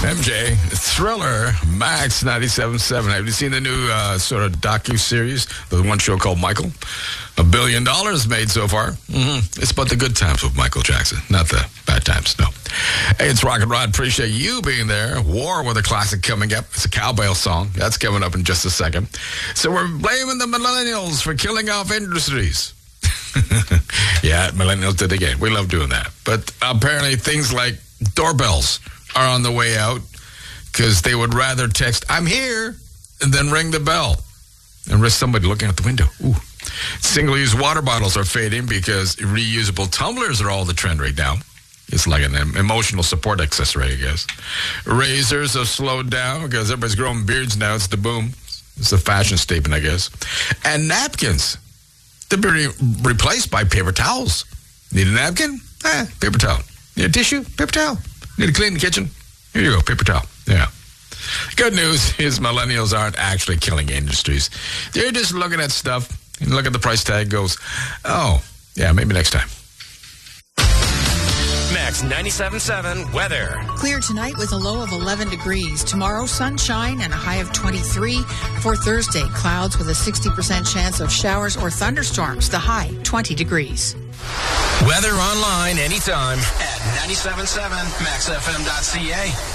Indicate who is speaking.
Speaker 1: MJ, Thriller, Max 97.7. Have you seen the new sort of docu-series, the one show called Michael? $1 billion made so far. It's about the good times with Michael Jackson, not the bad times, no. Hey, it's Rock and Rod. Appreciate you being there. War with a classic coming up. It's a cowbell song. That's coming up in just a second. So we're blaming the millennials for killing off industries. Yeah, millennials did it again. We love doing that. But apparently things like doorbells are on the way out because they would rather text, "I'm here," and then ring the bell and risk somebody looking out the window. Ooh. Single-use water bottles are fading because reusable tumblers are all the trend right now. It's like an emotional support accessory, I guess. Razors have slowed down because everybody's growing beards now. It's the boom. It's a fashion statement, I guess. And napkins. They're being replaced by paper towels. Need a napkin? Paper towel. Need a tissue? Paper towel. Need to clean the kitchen? Here you go, paper towel. Yeah. Good news is millennials aren't actually killing industries. They're just looking at stuff and look at the price tag, goes, oh, yeah, maybe next time.
Speaker 2: Max 97.7 weather.
Speaker 3: Clear tonight with a low of 11 degrees. Tomorrow, sunshine and a high of 23. For Thursday, clouds with a 60% chance of showers or thunderstorms. The high, 20 degrees.
Speaker 2: Weather online anytime at 97.7maxfm.ca.